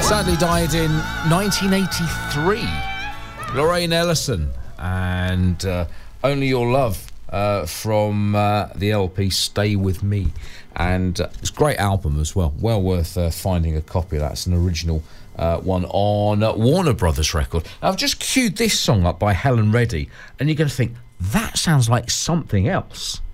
Sadly died in 1983. Lorraine Ellison and Only Your Love from the LP Stay With Me. And it's a great album as well. Well worth finding a copy of that. It's an original one on Warner Brothers record. I've just queued this song up by Helen Reddy, and you're going to think, that sounds like something else.